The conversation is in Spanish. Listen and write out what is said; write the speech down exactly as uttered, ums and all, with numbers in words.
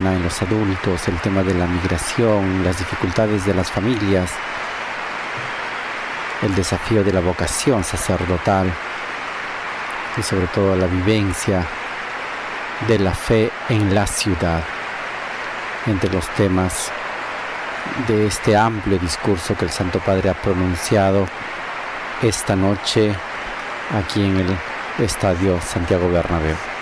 cristiana en los adultos, el tema de la migración, las dificultades de las familias, el desafío de la vocación sacerdotal y sobre todo la vivencia de la fe en la ciudad, entre los temas de este amplio discurso que el Santo Padre ha pronunciado esta noche aquí en el Estadio Santiago Bernabéu.